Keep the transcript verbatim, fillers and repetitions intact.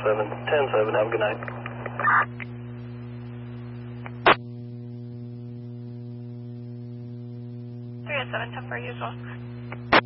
seven, ten seven, have a good night. three oh seven, ten for usual.